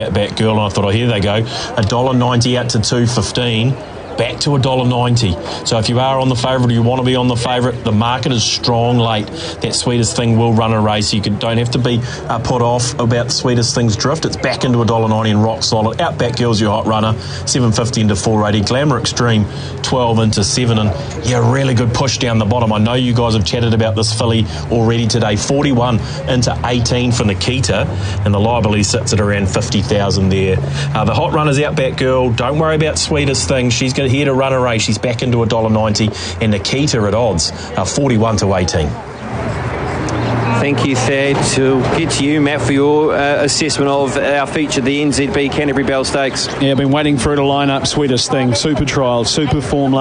Back girl, and I thought, oh, here they go. $1.90 out to $2.15. Back to $1.90. So if you are on the favourite or you want to be on the favourite, the market is strong late. That Sweetest Thing will run a race. You don't have to be put off about the Sweetest Thing's drift. It's back into $1.90 and rock solid. Outback Girl's your hot runner, $7.50 into $4.80. Glamour Extreme, 12 into 7. And yeah, really good push down the bottom. I know you guys have chatted about this filly already today. 41 into 18 for Nikita, and the liability sits at around 50,000 there. The hot runner's Outback Girl. Don't worry about Sweetest Thing. She's here to run a race. She's back into $1.90, and Nikita at odds 41 to 18. Thank you, Thad. To get to you, Matt, for your assessment of our feature, the NZB Canterbury Bell Stakes. Yeah, I've been waiting for it to line up. Sweetest Thing, super trial, super form.